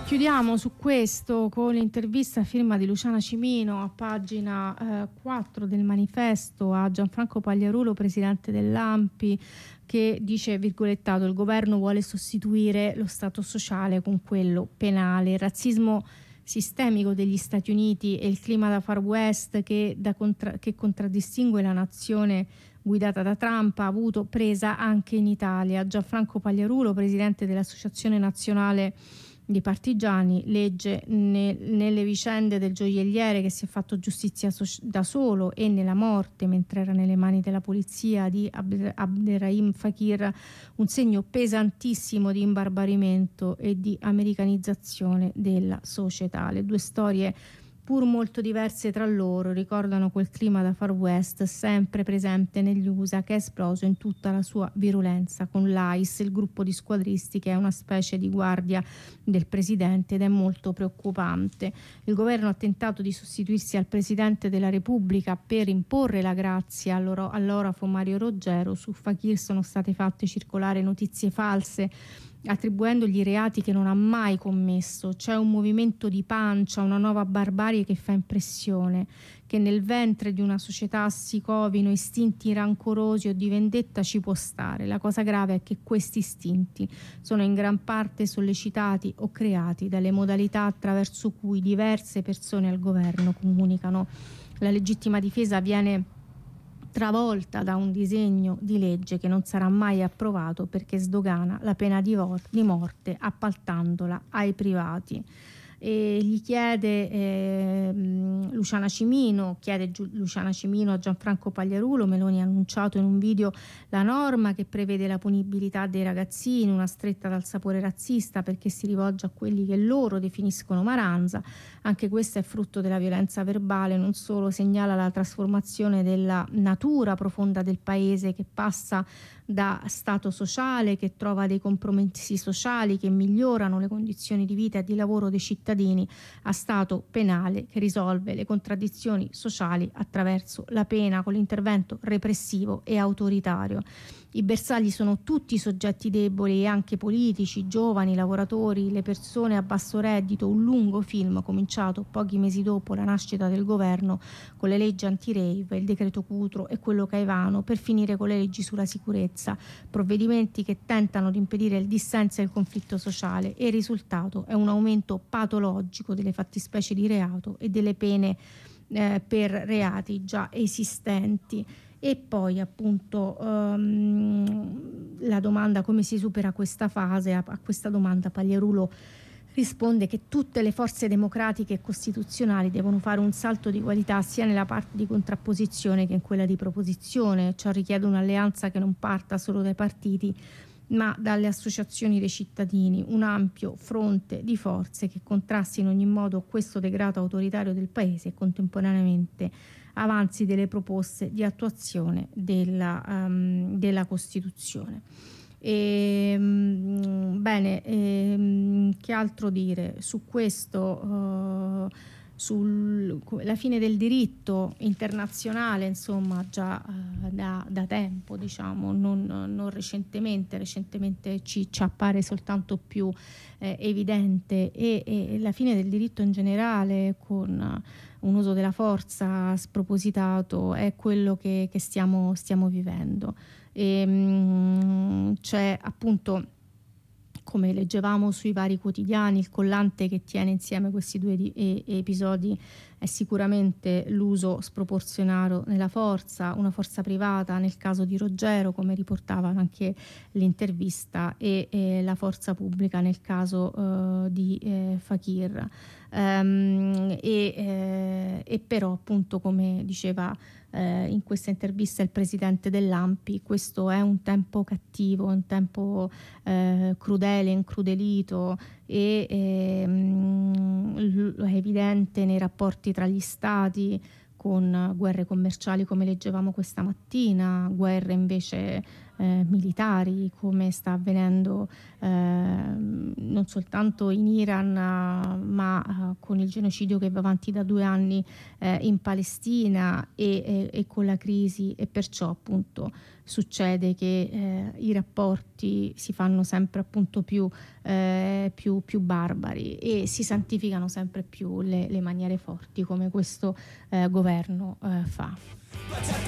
Chiudiamo su questo con l'intervista a firma di Luciana Cimino a pagina 4 del manifesto a Gianfranco Pagliarulo, presidente dell'ANPI, che dice, virgolettato: il governo vuole sostituire lo Stato sociale con quello penale. Il razzismo sistemico degli Stati Uniti e il clima da Far West che contraddistingue la nazione guidata da Trump ha avuto presa anche in Italia. Gianfranco Pagliarulo, presidente dell'Associazione Nazionale di Partigiani, legge nelle vicende del gioielliere che si è fatto giustizia da solo e nella morte, mentre era nelle mani della polizia, di Abderrahim Fakir, un segno pesantissimo di imbarbarimento e di americanizzazione della società. Le due storie, pur molto diverse tra loro, ricordano quel clima da Far West sempre presente negli USA, che è esploso in tutta la sua virulenza con l'ICE, il gruppo di squadristi che è una specie di guardia del presidente ed è molto preoccupante. Il governo ha tentato di sostituirsi al presidente della Repubblica per imporre la grazia all'orafo Mario Roggero. Su Fakir sono state fatte circolare notizie false attribuendogli reati che non ha mai commesso. C'è un movimento di pancia, una nuova barbarie che fa impressione, che nel ventre di una società si covino istinti rancorosi o di vendetta ci può stare. La cosa grave è che questi istinti sono in gran parte sollecitati o creati dalle modalità attraverso cui diverse persone al governo comunicano. La legittima difesa viene travolta da un disegno di legge che non sarà mai approvato perché sdogana la pena di morte appaltandola ai privati. E gli chiede Luciana Cimino a Gianfranco Pagliarulo: Meloni ha annunciato in un video la norma che prevede la punibilità dei ragazzini, una stretta dal sapore razzista perché si rivolge a quelli che loro definiscono maranza. Anche questa è frutto della violenza verbale, non solo, segnala la trasformazione della natura profonda del paese, che passa da stato sociale che trova dei compromessi sociali che migliorano le condizioni di vita e di lavoro dei cittadini, a stato penale che risolve le contraddizioni sociali attraverso la pena, con l'intervento repressivo e autoritario. I bersagli sono tutti soggetti deboli e anche politici, giovani, lavoratori, le persone a basso reddito, un lungo film cominciato pochi mesi dopo la nascita del governo con le leggi anti-rave, il decreto Cutro e quello Caivano, per finire con le leggi sulla sicurezza, provvedimenti che tentano di impedire il dissenso e il conflitto sociale, e il risultato è un aumento patologico delle fattispecie di reato e delle pene per reati già esistenti. E poi appunto la domanda come si supera questa fase, a questa domanda Pagliarulo risponde che tutte le forze democratiche e costituzionali devono fare un salto di qualità sia nella parte di contrapposizione che in quella di proposizione. Ciò richiede un'alleanza che non parta solo dai partiti ma dalle associazioni dei cittadini, un ampio fronte di forze che contrasti in ogni modo questo degrado autoritario del paese e contemporaneamente avanzi delle proposte di attuazione della Costituzione. Bene, che altro dire su questo? Sulla fine del diritto internazionale, insomma, già da tempo, diciamo, non recentemente ci appare soltanto più evidente, e la fine del diritto in generale, con un uso della forza spropositato, è quello che stiamo vivendo. C'è appunto, come leggevamo sui vari quotidiani, il collante che tiene insieme questi due episodi è sicuramente l'uso sproporzionato della forza, una forza privata nel caso di Roggero, come riportava anche l'intervista, e la forza pubblica nel caso di Fakir. E però appunto, come diceva in questa intervista il presidente dell'ANPI, questo è un tempo cattivo, un tempo crudele, incrudelito, e è evidente nei rapporti tra gli stati, con guerre commerciali come leggevamo questa mattina, guerre invece militari, come sta avvenendo non soltanto in Iran, ma con il genocidio che va avanti da 2 anni in Palestina e con la crisi, e perciò appunto succede che i rapporti si fanno sempre appunto più barbari e si santificano sempre più le maniere forti, come questo governo fa.